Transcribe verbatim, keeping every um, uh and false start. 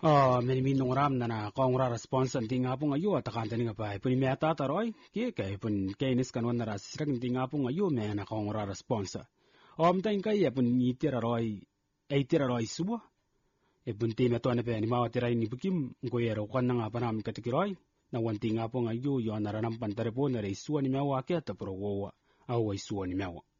Oh, meni min nongram nana kongra response tinga punga yo atakan teninga pai puni meta taroi ke ke pun kenis kanwan nara sirang tinga punga yo me na kongra response om tain kai ya pun ni tira roi ei tira roi subo e pun te meto ne pe ni ma tira ni bukim go yero kwanna nga panam katikiroi na wan tinga punga yo yo nara nam pantare po na re suani mewa ke ta pro wo au ai suani mewa